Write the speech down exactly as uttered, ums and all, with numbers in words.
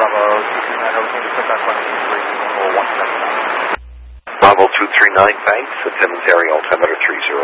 Bravo two three nine, everything to contact one eight three or one seven nine. Bravo two three nine, thanks. Attendance area altimeter three zero.